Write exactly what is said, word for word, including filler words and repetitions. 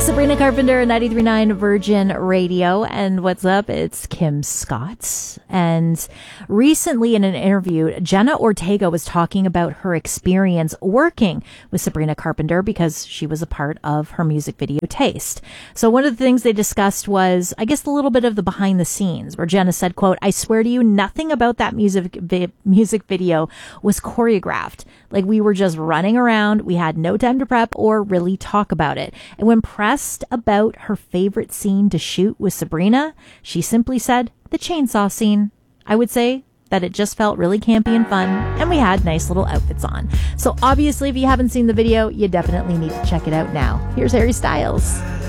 Sabrina Carpenter, ninety-three point nine Virgin Radio. And what's up? It's Kim Scott. And recently in an interview, Jenna Ortega was talking about her experience working with Sabrina Carpenter because she was a part of her music video Taste. So one of the things they discussed was, I guess, a little bit of the behind the scenes, where Jenna said, quote, "I swear to you, nothing about that music vi- music video was choreographed. Like, we were just running around. We had no time to prep or really talk about it." And when pressed about her favorite scene to shoot with Sabrina, she simply said, "The chainsaw scene. I would say that it just felt really campy and fun, and we had nice little outfits on." So obviously, if you haven't seen the video, you definitely need to check it out now. Here's Harry Styles.